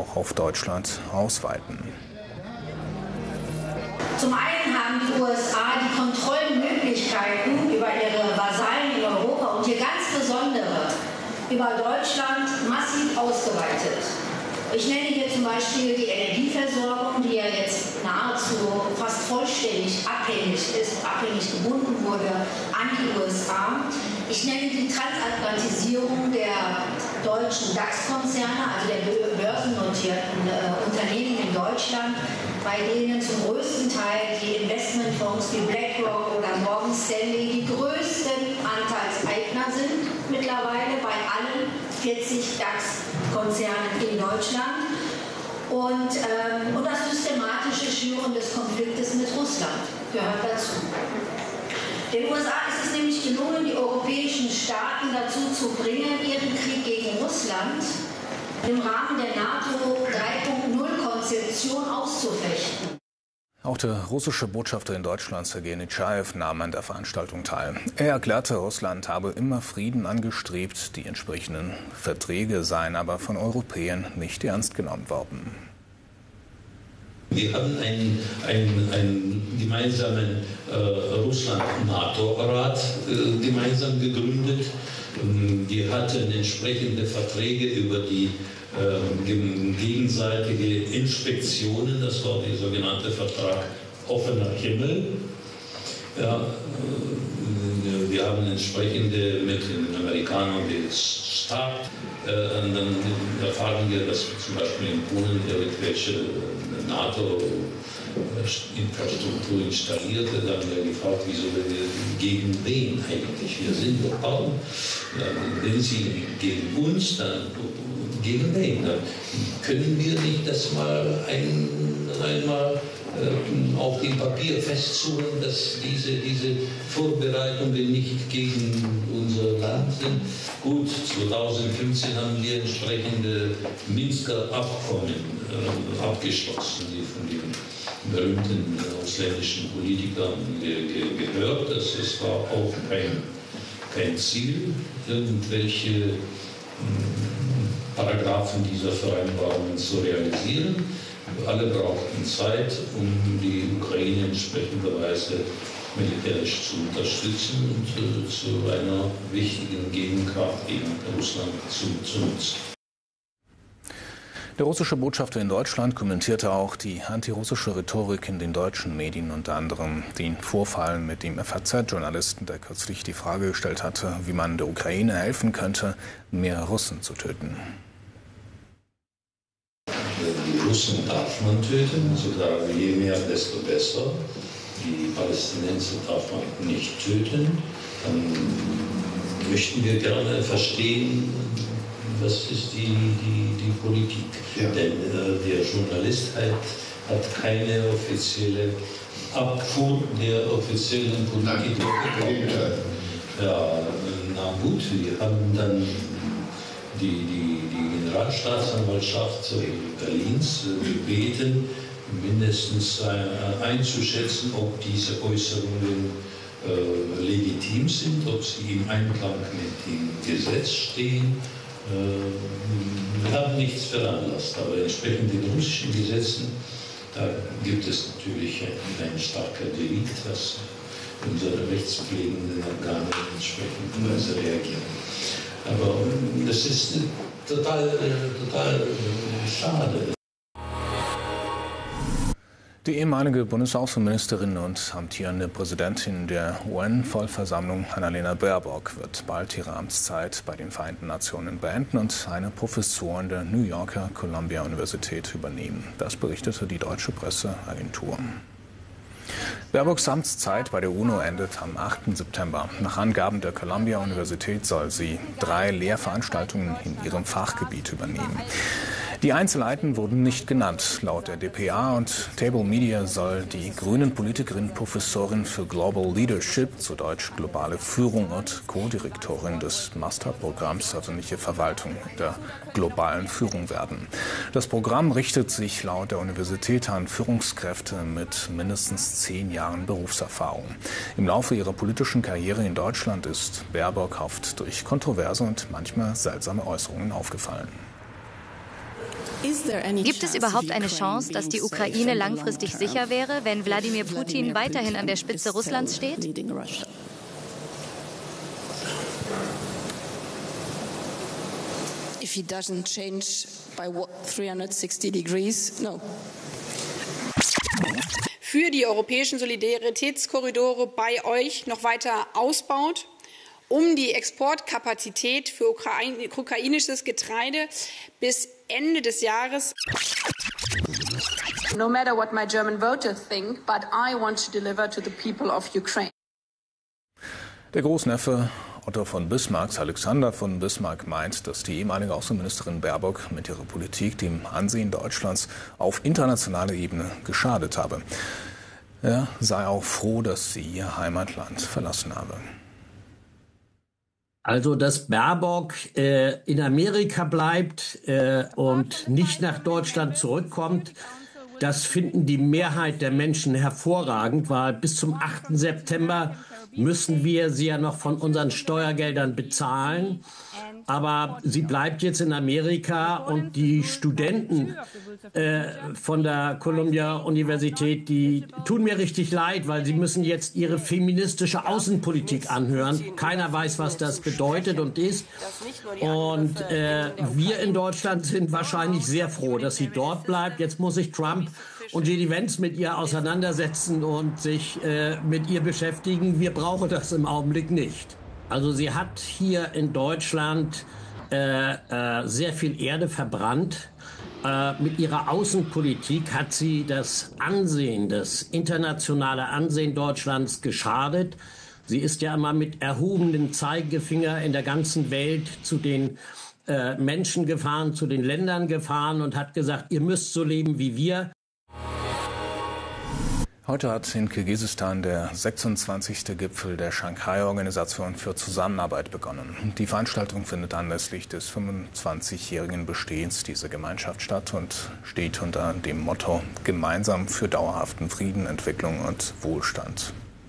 auch auf Deutschland ausweiten. Zum einen haben die USA die Kontrollmöglichkeiten über ihre Vasallen in Europa und hier ganz besondere über Deutschland massiv ausgeweitet. Ich nenne hier zum Beispiel die Energieversorgung, die ja jetzt nahezu fast vollständig abhängig gebunden wurde an die USA. Ich nenne die Transatlantisierung der deutschen DAX-Konzerne, also der börsennotierten Unternehmen in Deutschland, bei denen zum größten Teil die Investmentfonds wie BlackRock oder Morgan Stanley die größten Anteilseigner sind mittlerweile bei allen 40 DAX-Konzernen in Deutschland. Und das systematische Schüren des Konfliktes mit Russland gehört dazu. Den USA ist es nämlich gelungen, die europäischen Staaten dazu zu bringen, ihren Krieg gegen Russland im Rahmen der NATO 3.0-Konzeption auszufechten. Auch der russische Botschafter in Deutschland, Sergei Netschajew, nahm an der Veranstaltung teil. Er erklärte, Russland habe immer Frieden angestrebt, die entsprechenden Verträge seien aber von Europäern nicht ernst genommen worden. Wir haben einen gemeinsamen Russland-NATO-Rat gemeinsam gegründet. Wir hatten entsprechende Verträge über die gegenseitige Inspektionen. Das war der sogenannte Vertrag Offener Himmel. Ja, wir haben entsprechende mit den Amerikanern gestartet. Dann erfahren wir, dass zum Beispiel in Polen irgendwelche NATO-Infrastruktur installiert wird. Dann haben wir gefragt, wieso wir gegen wen eigentlich? Wir sind doch kaum. Wenn Sie gegen uns, dann gegen wen? Dann können wir nicht das mal einmal auf dem Papier festzurren, dass diese Vorbereitungen nicht gegen unser Land sind. Gut, 2015 haben wir entsprechende Minsker Abkommen abgeschlossen, die von den berühmten ausländischen Politikern gehört. Das war auch kein Ziel, irgendwelche Paragraphen dieser Vereinbarungen zu realisieren. Alle brauchten Zeit, um die Ukraine entsprechenderweise militärisch zu unterstützen und zu einer wichtigen Gegenkraft gegen Russland zu nutzen. Der russische Botschafter in Deutschland kommentierte auch die antirussische Rhetorik in den deutschen Medien, unter anderem den Vorfall mit dem FAZ-Journalisten, der kürzlich die Frage gestellt hatte, wie man der Ukraine helfen könnte, mehr Russen zu töten. Die Russen darf man töten, sogar je mehr, desto besser. Die Palästinenser darf man nicht töten. Dann möchten wir gerne verstehen, was ist die Politik. Ja. Denn der Journalist hat keine offizielle Abfuhr der offiziellen Politik bekommen. Ja, na gut, wir haben dann die Generalstaatsanwaltschaft Berlins gebeten, mindestens einzuschätzen, ob diese Äußerungen legitim sind, ob sie im Einklang mit dem Gesetz stehen. Wir haben nichts veranlasst, aber entsprechend den russischen Gesetzen, da gibt es natürlich ein starker Delikt, was unsere rechtspflegenden Organe entsprechenderweise reagieren. Aber das ist total schade. Die ehemalige Bundesaußenministerin und amtierende Präsidentin der UN-Vollversammlung, Annalena Baerbock, wird bald ihre Amtszeit bei den Vereinten Nationen beenden und eine Professur an der New Yorker Columbia-Universität übernehmen. Das berichtete die deutsche Presseagentur. Baerbocks Amtszeit bei der UNO endet am 8. September. Nach Angaben der Columbia-Universität soll sie 3 Lehrveranstaltungen in ihrem Fachgebiet übernehmen. Die Einzelheiten wurden nicht genannt. Laut der dpa und Table Media soll die grünen Politikerin Professorin für Global Leadership, zu Deutsch globale Führung, und Co-Direktorin des Masterprogramms öffentliche Verwaltung in der globalen Führung werden. Das Programm richtet sich laut der Universität an Führungskräfte mit mindestens 10 Jahren Berufserfahrung. Im Laufe ihrer politischen Karriere in Deutschland ist Baerbock oft durch kontroverse und manchmal seltsame Äußerungen aufgefallen. Gibt es überhaupt eine Chance, dass die Ukraine langfristig sicher wäre, wenn Wladimir Putin weiterhin an der Spitze Russlands steht? If he doesn't change by 360 degrees, no. Für die europäischen Solidaritätskorridore bei euch noch weiter ausbaut, um die Exportkapazität für ukrainisches Getreide bis Ende des Jahres. No matter what my German voters think, but I want to deliver to the people of Ukraine. Der Großneffe Otto von Bismarcks, Alexander von Bismarck, meint, dass die ehemalige Außenministerin Baerbock mit ihrer Politik dem Ansehen Deutschlands auf internationaler Ebene geschadet habe. Er sei auch froh, dass sie ihr Heimatland verlassen habe. Also, dass Baerbock in Amerika bleibt und nicht nach Deutschland zurückkommt, das finden die Mehrheit der Menschen hervorragend, weil bis zum 8. September müssen wir sie ja noch von unseren Steuergeldern bezahlen. Aber sie bleibt jetzt in Amerika und die Studenten von der Columbia-Universität, die tun mir richtig leid, weil sie müssen jetzt ihre feministische Außenpolitik anhören. Keiner weiß, was das bedeutet und ist. Und wir in Deutschland sind wahrscheinlich sehr froh, dass sie dort bleibt. Jetzt muss sich Trump und J.D. Vance mit ihr auseinandersetzen und sich mit ihr beschäftigen. Wir brauchen das im Augenblick nicht. Also sie hat hier in Deutschland sehr viel Erde verbrannt. Mit ihrer Außenpolitik hat sie das Ansehen, das internationale Ansehen Deutschlands geschadet. Sie ist ja immer mit erhobenem Zeigefinger in der ganzen Welt zu den Menschen gefahren, zu den Ländern gefahren und hat gesagt, ihr müsst so leben wie wir. Heute hat in Kirgisistan der 26. Gipfel der Shanghai-Organisation für Zusammenarbeit begonnen. Die Veranstaltung findet anlässlich des 25-jährigen Bestehens dieser Gemeinschaft statt und steht unter dem Motto Gemeinsam für dauerhaften Frieden, Entwicklung und Wohlstand.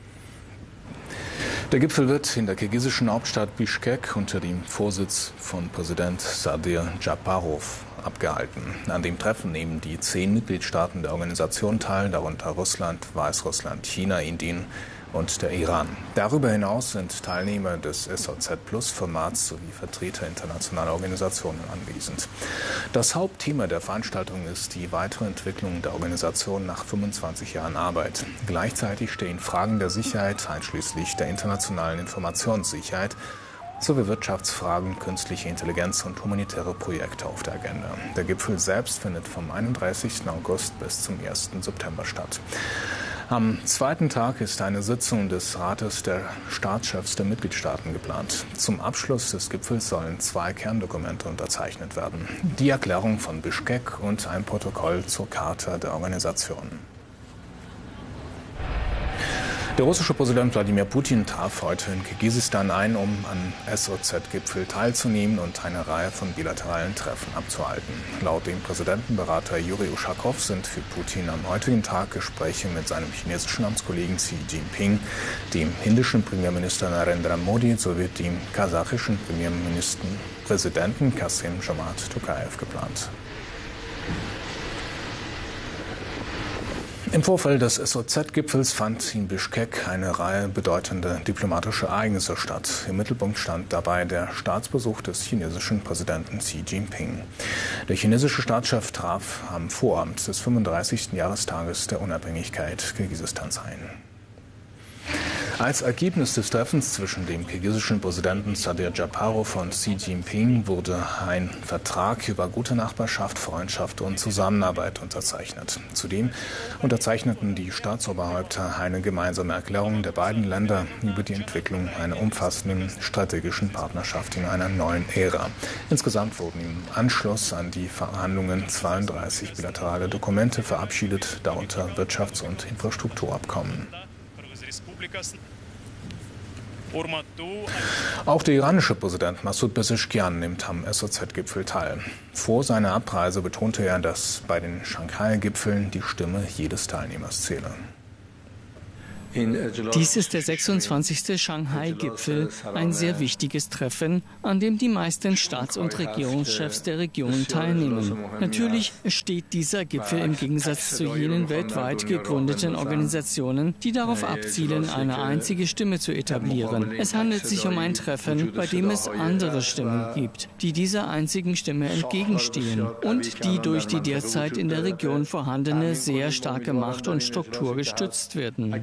Der Gipfel wird in der kirgisischen Hauptstadt Bischkek unter dem Vorsitz von Präsident Sadir Japarov abgehalten. An dem Treffen nehmen die 10 Mitgliedstaaten der Organisation teil, darunter Russland, Weißrussland, China, Indien und der Iran. Darüber hinaus sind Teilnehmer des SOZ-Plus-Formats sowie Vertreter internationaler Organisationen anwesend. Das Hauptthema der Veranstaltung ist die weitere Entwicklung der Organisation nach 25 Jahren Arbeit. Gleichzeitig stehen Fragen der Sicherheit, einschließlich der internationalen Informationssicherheit, sowie Wirtschaftsfragen, künstliche Intelligenz und humanitäre Projekte auf der Agenda. Der Gipfel selbst findet vom 31. August bis zum 1. September statt. Am zweiten Tag ist eine Sitzung des Rates der Staatschefs der Mitgliedstaaten geplant. Zum Abschluss des Gipfels sollen 2 Kerndokumente unterzeichnet werden. Die Erklärung von Bischkek und ein Protokoll zur Charta der Organisation. Der russische Präsident Wladimir Putin traf heute in Kirgisistan ein, um am SOZ-Gipfel teilzunehmen und eine Reihe von bilateralen Treffen abzuhalten. Laut dem Präsidentenberater Juri Uschakow sind für Putin am heutigen Tag Gespräche mit seinem chinesischen Amtskollegen Xi Jinping, dem indischen Premierminister Narendra Modi sowie dem kasachischen Präsidenten Kassym-Jomart Tokayev geplant. Im Vorfeld des SOZ-Gipfels fand in Bischkek eine Reihe bedeutender diplomatischer Ereignisse statt. Im Mittelpunkt stand dabei der Staatsbesuch des chinesischen Präsidenten Xi Jinping. Der chinesische Staatschef traf am Vorabend des 35. Jahrestages der Unabhängigkeit Kirgisistans ein. Als Ergebnis des Treffens zwischen dem kirgisischen Präsidenten Sadir Japarov und Xi Jinping wurde ein Vertrag über gute Nachbarschaft, Freundschaft und Zusammenarbeit unterzeichnet. Zudem unterzeichneten die Staatsoberhäupter eine gemeinsame Erklärung der beiden Länder über die Entwicklung einer umfassenden strategischen Partnerschaft in einer neuen Ära. Insgesamt wurden im Anschluss an die Verhandlungen 32 bilaterale Dokumente verabschiedet, darunter Wirtschafts- und Infrastrukturabkommen. Auch der iranische Präsident Massoud Pezeshkian nimmt am SOZ-Gipfel teil. Vor seiner Abreise betonte er, dass bei den Shanghai-Gipfeln die Stimme jedes Teilnehmers zähle. Dies ist der 26. Shanghai-Gipfel, ein sehr wichtiges Treffen, an dem die meisten Staats- und Regierungschefs der Region teilnehmen. Natürlich steht dieser Gipfel im Gegensatz zu jenen weltweit gegründeten Organisationen, die darauf abzielen, eine einzige Stimme zu etablieren. Es handelt sich um ein Treffen, bei dem es andere Stimmen gibt, die dieser einzigen Stimme entgegenstehen und die durch die derzeit in der Region vorhandene sehr starke Macht und Struktur gestützt werden.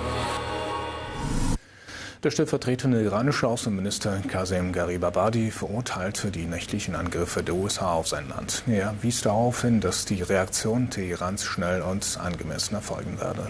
Der stellvertretende iranische Außenminister Qasem Gharibabadi verurteilte die nächtlichen Angriffe der USA auf sein Land. Er wies darauf hin, dass die Reaktion Teherans schnell und angemessen erfolgen werde.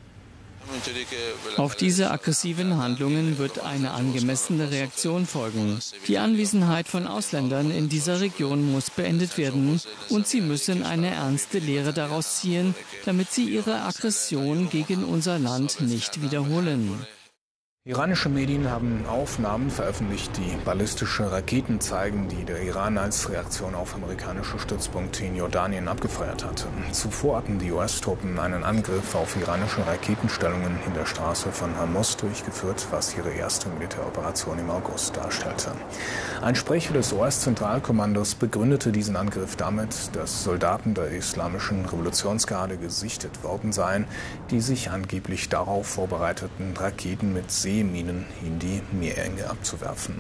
Auf diese aggressiven Handlungen wird eine angemessene Reaktion folgen. Die Anwesenheit von Ausländern in dieser Region muss beendet werden und sie müssen eine ernste Lehre daraus ziehen, damit sie ihre Aggression gegen unser Land nicht wiederholen. Iranische Medien haben Aufnahmen veröffentlicht, die ballistische Raketen zeigen, die der Iran als Reaktion auf amerikanische Stützpunkte in Jordanien abgefeuert hatte. Zuvor hatten die US-Truppen einen Angriff auf iranische Raketenstellungen in der Straße von Hormuz durchgeführt, was ihre erste Militäroperation im August darstellte. Ein Sprecher des US-Zentralkommandos begründete diesen Angriff damit, dass Soldaten der Islamischen Revolutionsgarde gesichtet worden seien, die sich angeblich darauf vorbereiteten, Raketen mit Seeminen in die Meerenge abzuwerfen.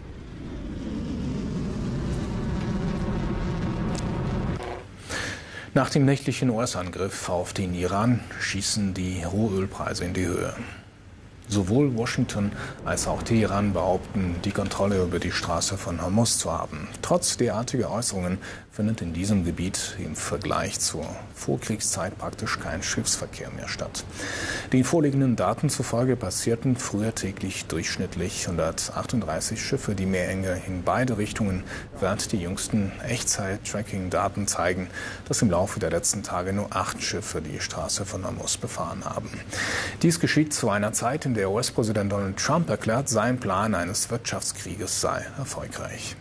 Nach dem nächtlichen US-Angriff auf den Iran schießen die Rohölpreise in die Höhe. Sowohl Washington als auch Teheran behaupten, die Kontrolle über die Straße von Hormuz zu haben. Trotz derartiger Äußerungen findet in diesem Gebiet im Vergleich zur Vorkriegszeit praktisch kein Schiffsverkehr mehr statt. Den vorliegenden Daten zufolge passierten früher täglich durchschnittlich 138 Schiffe die Meerenge in beide Richtungen, während die jüngsten Echtzeit-Tracking-Daten zeigen, dass im Laufe der letzten Tage nur 8 Schiffe die Straße von Hormuz befahren haben. Dies geschieht zu einer Zeit, in der US-Präsident Donald Trump erklärt, sein Plan eines Wirtschaftskrieges sei erfolgreich.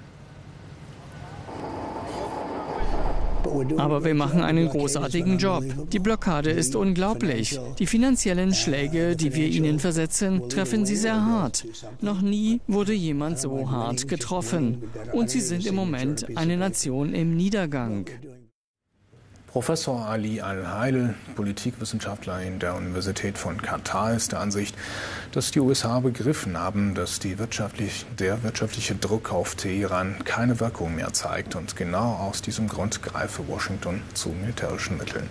Aber wir machen einen großartigen Job. Die Blockade ist unglaublich. Die finanziellen Schläge, die wir ihnen versetzen, treffen sie sehr hart. Noch nie wurde jemand so hart getroffen. Und sie sind im Moment eine Nation im Niedergang. Professor Ali Al-Hail, Politikwissenschaftler in der Universität von Katar, ist der Ansicht, dass die USA begriffen haben, dass der wirtschaftliche Druck auf Teheran keine Wirkung mehr zeigt und genau aus diesem Grund greife Washington zu militärischen Mitteln.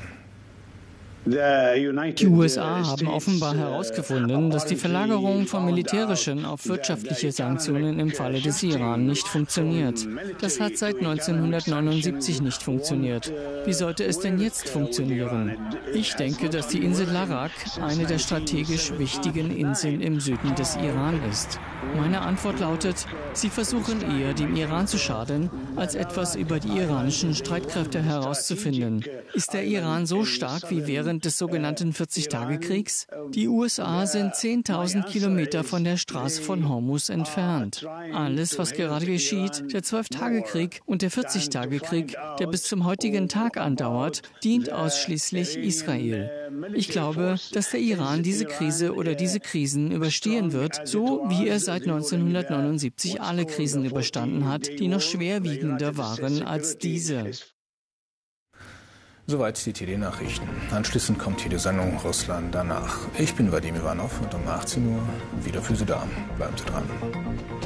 Die USA haben offenbar herausgefunden, dass die Verlagerung von militärischen auf wirtschaftliche Sanktionen im Falle des Iran nicht funktioniert. Das hat seit 1979 nicht funktioniert. Wie sollte es denn jetzt funktionieren? Ich denke, dass die Insel Larak eine der strategisch wichtigen Inseln im Süden des Iran ist. Meine Antwort lautet, sie versuchen eher dem Iran zu schaden, als etwas über die iranischen Streitkräfte herauszufinden. Ist der Iran so stark wie während des sogenannten 40-Tage-Kriegs? Die USA sind 10.000 Kilometer von der Straße von Hormuz entfernt. Alles, was gerade geschieht, der 12-Tage-Krieg und der 40-Tage-Krieg, der bis zum heutigen Tag andauert, dient ausschließlich Israel. Ich glaube, dass der Iran diese Krise oder diese Krisen überstehen wird, so wie er seit 1979 alle Krisen überstanden hat, die noch schwerwiegender waren als diese. Soweit die TD-Nachrichten. Anschließend kommt hier die Sendung Russland danach. Ich bin Vadim Ivanov und um 18 Uhr wieder für Sie da. Bleiben Sie dran.